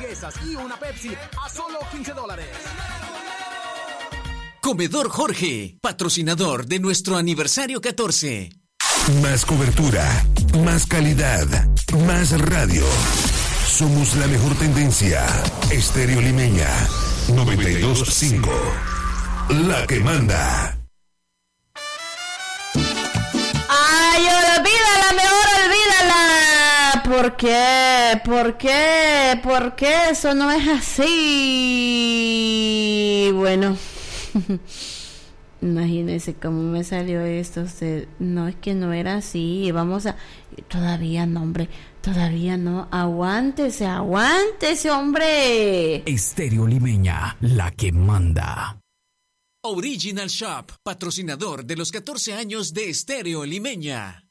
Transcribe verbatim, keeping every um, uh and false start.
cervezas y una Pepsi a solo quince dólares. Comedor Jorge, patrocinador de nuestro aniversario catorce. Más cobertura, más calidad, más radio. Somos la mejor tendencia. Estéreo Limeña noventa y dos punto cinco. La que manda. Ay, olvídala, mejor olvídala. ¿Por qué? ¿Por qué? ¿Por qué? Eso no es así. Bueno. Imagínense cómo me salió esto. Usted, no, es que no era así. Vamos a... Todavía no, hombre. Todavía no. Aguántese, aguántese, hombre. Estéreo Limeña, la que manda. Original Shop, patrocinador de los catorce años de Estéreo Limeña.